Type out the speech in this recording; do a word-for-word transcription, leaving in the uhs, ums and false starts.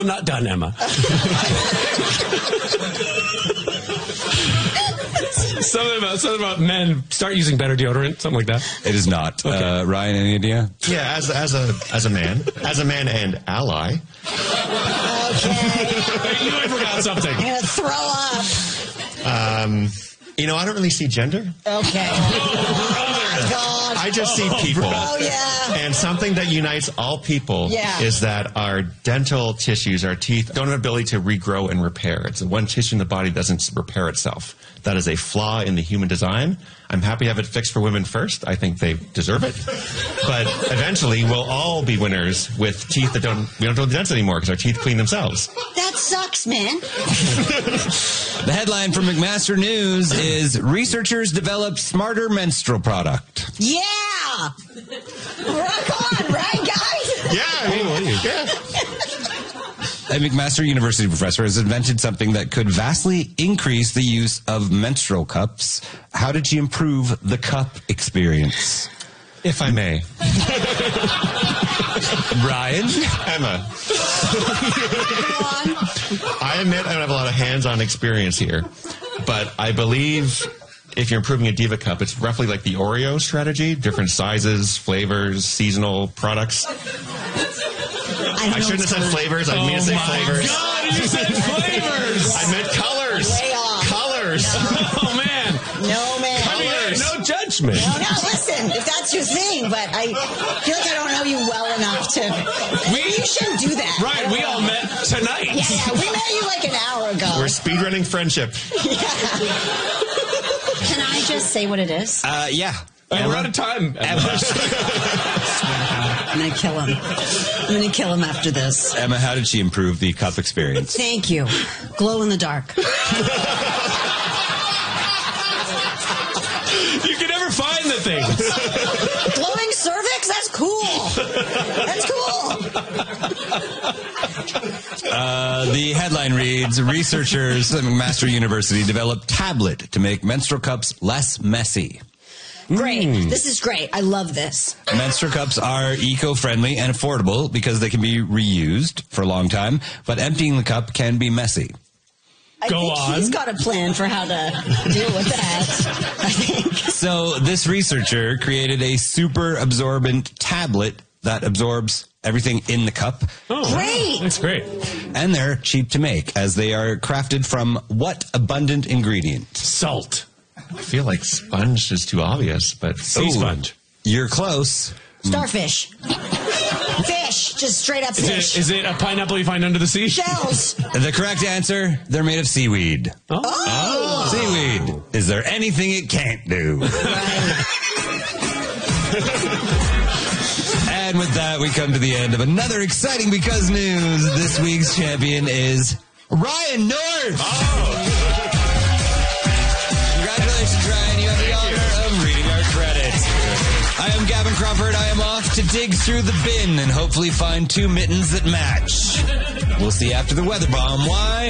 I'm not done, Emma. something about something about men start using better deodorant, something like that. It is not. Okay. Uh, Ryan, any idea? Yeah, as as a as a man, as a man and ally. Okay. You I forgot something. I'm gonna throw up. Um, you know, I don't really see gender. Okay. Oh, God. I just see people. Oh, yeah. And something that unites all people yeah. is that our dental tissues, our teeth, don't have an ability to regrow and repair. It's one tissue in the body doesn't repair itself. That is a flaw in the human design. I'm happy to have it fixed for women first. I think they deserve it. But eventually, we'll all be winners with teeth that don't, we don't do the dents anymore because our teeth clean themselves. That sucks, man. The headline from McMaster News is researchers develop smarter menstrual product. Yeah! Rock on, right, guys? Yeah, I mean, yeah. A McMaster University professor has invented something that could vastly increase the use of menstrual cups. How did she improve the cup experience? If I may. Brian? Emma. I admit I don't have a lot of hands-on experience here, but I believe if you're improving a Diva cup, it's roughly like the Oreo strategy, different sizes, flavors, seasonal products. I, I shouldn't have said flavors. I oh mean to say flavors. God, you said flavors. I meant colors. Way off. Colors. No. Oh, man. No, man. Colors. No judgment. No, no, listen, if that's your thing, but I feel like I don't know you well enough to... We, you shouldn't do that. Right, we all met tonight. Yeah, yeah, we met you like an hour ago. We're speedrunning friendship. Yeah. Can I just say what it is? Uh, yeah. Hey, we're out of time. Emma. I'm going to kill him. I'm going to kill him after this. Emma, how did she improve the cup experience? Thank you. Glow in the dark. You can never find the things. Glowing cervix? That's cool. That's cool. Uh, the headline reads, researchers at McMaster University developed tablet to make menstrual cups less messy. Great. Mm. This is great. I love this. Menstrual cups are eco-friendly and affordable because they can be reused for a long time, but emptying the cup can be messy. I Go think on. He's got a plan for how to deal with that, I think. So this researcher created a super absorbent tablet that absorbs everything in the cup. Oh, great. That's great. And they're cheap to make as they are crafted from what abundant ingredient? Salt. I feel like sponge is too obvious, but... Sea Ooh, sponge. You're close. Starfish. Fish. Just straight up Is fish. it, is it a pineapple you find under the sea? Shells. The correct answer, they're made of seaweed. Oh. Oh. Seaweed. Is there anything it can't do? Right. And with that, we come to the end of another exciting Because News. This week's champion is Ryan North. Oh. Congratulations, Ryan. You have the honor of reading our credits. I am Gavin Crawford. I am off to dig through the bin and hopefully find two mittens that match. We'll see after the weather bomb. Why?